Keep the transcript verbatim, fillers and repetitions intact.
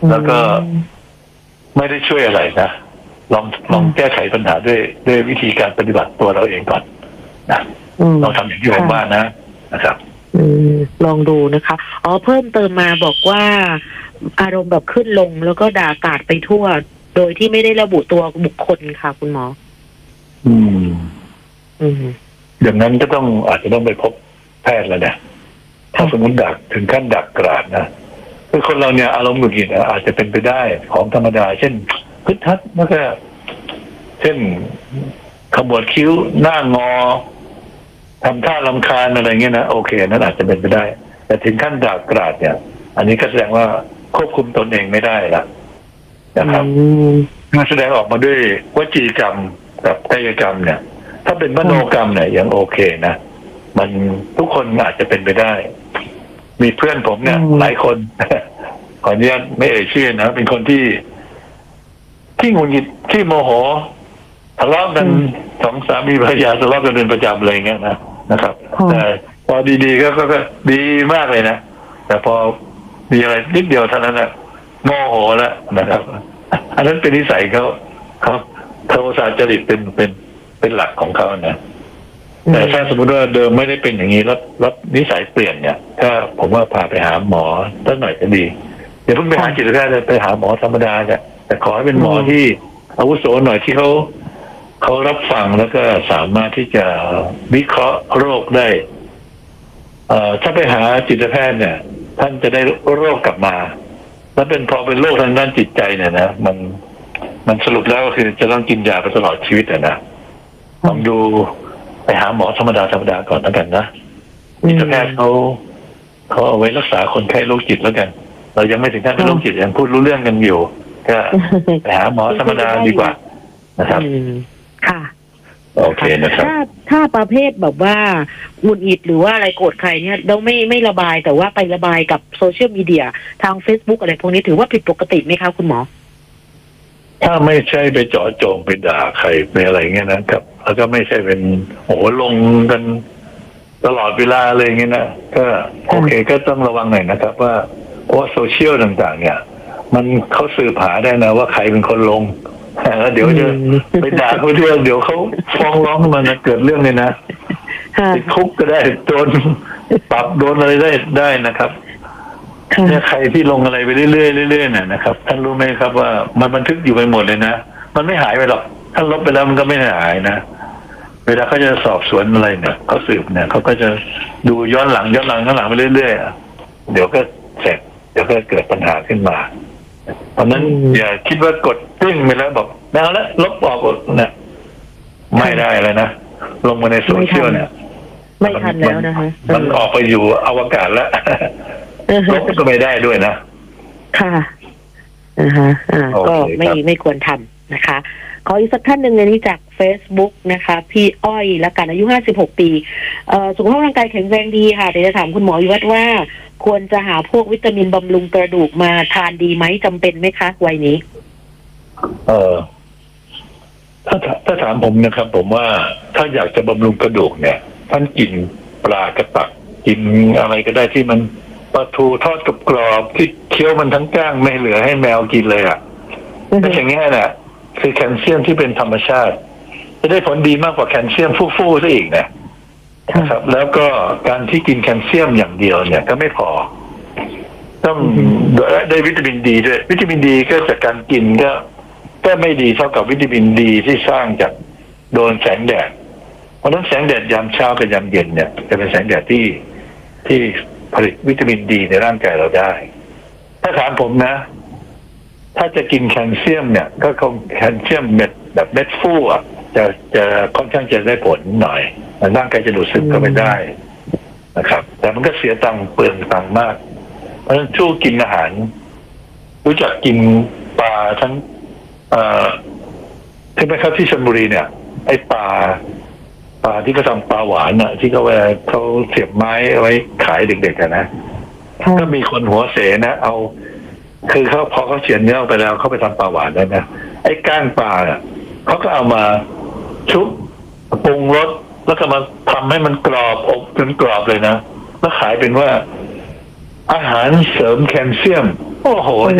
แล้วก็ไม่ได้ช่วยอะไรนะลองลองแก้ไขปัญหาด้วยด้วยวิธีการปฏิบัติตัวเราเองก่อนนะลองทำอย่างที่ผมว่านะนะครับอืมลองดูนะคะอ๋อเพิ่มเติมมาบอกว่าอารมณ์แบบขึ้นลงแล้วก็ด่ากราดไปทั่ว โดยที่ไม่ได้ระบุตัวบุคคลค่ะคุณหมออืมอืมอย่างนั้นก็ต้องอาจจะต้องไปพบแพทย์แล้วเนี่ยถ้าสมมติดักถึงขั้นดักกราดนะคือคนเราเนี่ยอารมณ์หงุดหงิดอาจจะเป็นไปได้ของธรรมดาเช่นพึดทัดแล้วก็เช่นขมวดคิ้วหน้างอทำท่ารำคาญอะไรเงี้ยนะโอเคนั้นอาจจะเป็นไปได้แต่ถึงขั้นด่ากราดเนี่ยอันนี้ก็แสดงว่าควบคุมตนเองไม่ได้ละนะครับมันแสดงออกมาด้วยวจีกรรมกับกายกรรมเนี่ยถ้าเป็นมโนกรรมเนี่ยยังโอเคนะมันทุกคนอาจจะเป็นไปได้มีเพื่อนผมเนี่ยหลายคนขออนุญาตไม่เอ่ยชื่อนะเป็นคนที่ที่หงุดหงิดที่โมโหทะเลาะกันสองสามีภรรยาทะเลาะกันเป็นประจำเลยเงี้ยนะนะครับแต่พอดีๆก็ก็ดีมากเลยนะแต่พอมีอะไรนิดเดียวเท่านั้นนะโมโหแล้วนะครับอันนั้นเป็นนิสัยเขาเขาโทสะจริตเป็นเป็นเป็นหลักของเขานะแต่ถ้าสมมติว่าเดิมไม่ได้เป็นอย่างนี้แล้วแล้วนิสัยเปลี่ยนเนี่ยถ้าผมว่าพาไปหาหมอสักหน่อยก็ดีเดี๋ยวเพิ่งไปหาจิตแพทย์เลยไปหาหมอธรรมดาเนี่ยแต่ขอให้เป็นหมอที่อาวุโสหน่อยที่เขาเขารับฟังแล้วก็สามารถที่จะวิเคราะห์โรคได้เอ่อถ้าไปหาจิตแพทย์เนี่ยท่านจะได้โรคกลับมาแล้วเป็นพอเป็นโรคทางด้านจิตใจเนี่ยนะมันมันสรุปแล้วก็คือจะต้องกินยาไปตลอดชีวิตนะลองดูไปหาหมอธรรมดาธรรมดาก่อนแล้วกันนะจิตแพทย์เขาเขาเอาไว้รักษาคนไข้โรคจิตแล้วกันเรายังไม่ถึงขั้นเป็นโรคจิตยังพูดรู้เรื่องกันอยู่ก็ไปหาหมอธรรมดาดีกว่านะครับค่ะโอเคนะครับถ้าถ้าประเภทแบบว่าหงุดหงิดหรือว่าอะไรโกรธใครเนี่ยเราไม่ไม่ระบายแต่ว่าไประบายกับโซเชียลมีเดียทาง Facebook อะไรพวกนี้ถือว่าผิดปกติไหมคะคุณหมอถ้าไม่ใช่ไปเจาะจงไปด่าใครไปอะไรเงี้ยนะครับแล้วก็ไม่ใช่เป็นโอ้โหลงกันตลอดเวลาเลยเงี้ยนะก็โอเคก็ต้องระวังหน่อยนะครับว่าเพราะโซเชียลต่างๆเนี่ยมันเขาสืบหาได้นะว่าใครเป็นคนลงแล้วเดี๋ยวจะไปด่าเขาเรื่องเดี๋ยวเขาฟ้องร้องขึ้นมานะเกิดเรื่องเลยนะติดคุกก็ได้โดนปรับโดนอะไรได้ได้นะครับเนี่ยใครที่ลงอะไรไปเรื่อยๆเรื่อยๆเนี่ยนะครับท่านรู้ไหมครับว่ามันบันทึกอยู่ไปหมดเลยนะมันไม่หายไปหรอกท่านลบไปแล้วมันก็ไม่หายนะเวลาเขาจะสอบสวนอะไรเนี่ยเขาสืบเนี่ยเขาก็จะดูย้อนหลังย้อนหลังย้อนหลังไปเรื่อยๆเดี๋ยวก็เสร็จเดี๋ยวก็เกิดปัญหาขึ้นมาเพราะนั้นอย่าคิดว่ากดติ้งไปแล้วบอกไม่เอาละลบออกเนี่ยไม่ได้เลยนะลงมาในโซเชียลเนี่ยไม่ทันแล้วนะคะมันออกไปอยู่อวกาศแล้วลบก็ไม่ได้ด้วยนะค่ะนะคะอ่าก็ไม่ไม่ควรทำนะคะขออีกสักท่านหนึ่งในนี้จาก Facebook นะคะพี่อ้อยละกันอายุห้าสิบหกปีเอ่อสุขภาพร่างกายแข็งแรงดีค่ะเดี๋ยวจะถามคุณหมอวิวัฒน์ว่าควรจะหาพวกวิตามินบำรุงกระดูกมาทานดีไหมจำเป็นไหมคะวัยนี้เออถ้าถ้าถามผมนะครับผมว่าถ้าอยากจะบำรุงกระดูกเนี่ยท่านกินปลากระตักกินอะไรก็ได้ที่มันปลาทูทอดกับกรอบที่เคี้ยวมันทั้งก้างไม่เหลือให้แมวกินเลยอ่ะถ้าอย่างนี้น่ะคือแคลเซียมที่เป็นธรรมชาติจะได้ผลดีมากกว่าแคลเซียมฟู่ๆซะอีกนะนะครับแล้วก็การที่กินแคลเซียมอย่างเดียวเนี่ยก็ไม่พอต้องได้วิตามินดีด้วยวิตามินดีก็จากการกินก็ก็ไม่ดีเท่ากับวิตามินดีที่สร้างจากโดนแสงแดดเพราะฉะนั้นแสงแดดยามเช้ากับยามเย็นเนี่ยจะเป็นแสงแดดที่ที่ผลิตวิตามินดีในร่างกายเราได้ถ้าถามผมนะถ้าจะกินแคลเซียมเนี่ยก็คงแคลเซียมเม็ดแบบเม็ดฟูอ่ะจะจะค่อนข้างจะได้ผลหน่อยร่างกายจะดูดซึมเข้าไปได้นะครับแต่มันก็เสียตังค์เปลืองตังค์มากเพราะฉะนั้นช่วงกินอาหารรู้จักกินปลาทั้งเอ่อใช่ไหมครับที่ชลบุรีเนี่ยไอ้ปลาปลาที่เขาทำปลาหวานน่ะที่เขาเวลาเขาเสียบไม้เอาไว้ขายเด็กๆกันนะก็มีคนหัวเสนะเอาคือเขาพอเขาเฉียนเนื้อไปแล้วเขาไปทำปลาหวานได้นะไอ้ก้างปลาเนี่ยเขาก็เอามาชุบปรุงรสแล้วก็มาทำให้มันกรอบอบจนกรอบเลยนะแล้วขายเป็นว่าอาหารเสริมแคลเซียมโอ้โห